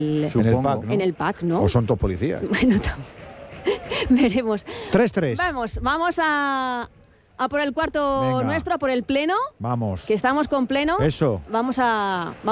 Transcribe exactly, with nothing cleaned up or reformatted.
en el Supongo. pack, ¿no? en el pack, ¿no? O son todos policías. Bueno, tam- veremos. tres tres. Vamos, vamos a, a por el cuarto Venga. nuestro, a por el pleno, Vamos. que estamos con pleno. Eso. Vamos a...